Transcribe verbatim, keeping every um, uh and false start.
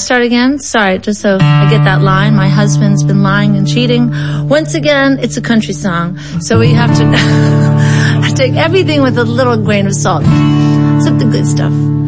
start again? Sorry, just so I get that line. My husband's been lying and cheating. Once again, it's a country song, so we have to take everything with a little grain of salt, except the good stuff.